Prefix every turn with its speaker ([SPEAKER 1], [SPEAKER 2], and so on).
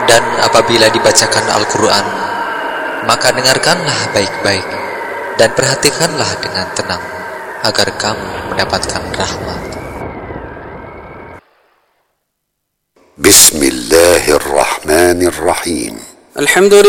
[SPEAKER 1] Dan apabila dibacakan Al-Quran, maka dengarkanlah baik-baik dan perhatikanlah dengan tenang, agar kamu mendapatkan rahmat.
[SPEAKER 2] Bismillahirrahmanirrahim.
[SPEAKER 3] Alhamdulillah.